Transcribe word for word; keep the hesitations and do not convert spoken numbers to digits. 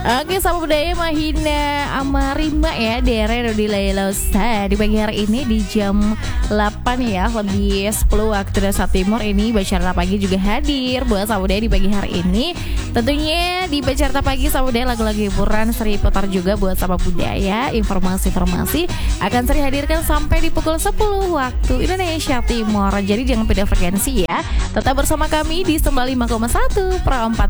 Oke, sama budaya Mahina sama Rima ya, Dere Rodi Leilosa di pagi hari ini di jam delapan ya, lebih sepuluh waktu Indonesia Timur ini. Bacarta Pagi juga hadir buat sama budaya di pagi hari ini. Tentunya di Bacarta Pagi sama budaya lagu-lagu hiburan seri putar juga buat sama budaya. Informasi-informasi akan seri hadirkan sampai di pukul sepuluh waktu Indonesia Timur. Jadi jangan pindah frekuensi ya. Tetap bersama kami di sembilan puluh lima koma satu Pro empat